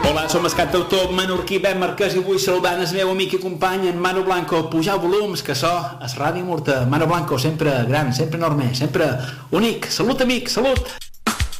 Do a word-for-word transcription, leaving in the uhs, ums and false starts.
Hola, som el cantautor menorquí Ben Marquès i vull saludar el meu amic i company en Manu Blanco. Pujar volums, que so és Ràdio Murta. Manu Blanco, sempre gran, sempre enorme, sempre únic. Salut, amic, salut!